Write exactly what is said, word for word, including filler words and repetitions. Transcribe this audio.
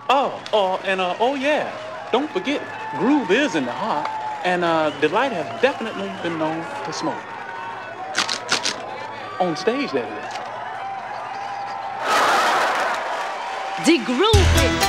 Oh, oh, and uh, oh yeah, don't forget, groove is in the heart, and uh, Delight has definitely been known to smoke. On stage, that is. The Groove.